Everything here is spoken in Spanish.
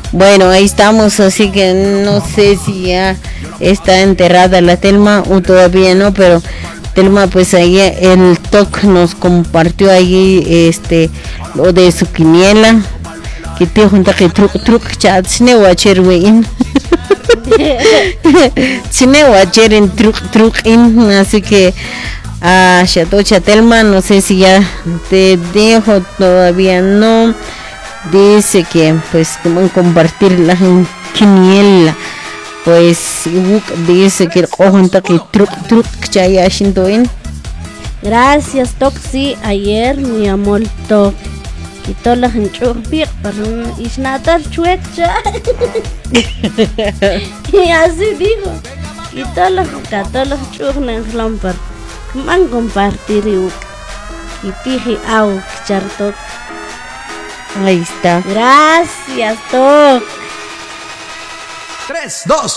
Bueno, ahí estamos, así que no sé si ya está enterrada la Telma o todavía no, pero Telma pues ahí el TOC nos compartió ahí lo de su quiniela que te junta que truc chat sine wacher wein sine wacher en truc in, así que a Shatocha Telma no sé si ya te dejo, todavía no. Dice que pues te van a compartir la quiniela, pues dice que junta que truc chaya shindoin. Gracias Toxi, ayer mi amor Toc y toda la gente para isnatar chuecha y así digo y toda la churnas lampar man compartir y tiji au chartok. Ahí está. Gracias, Toc. 3, 2,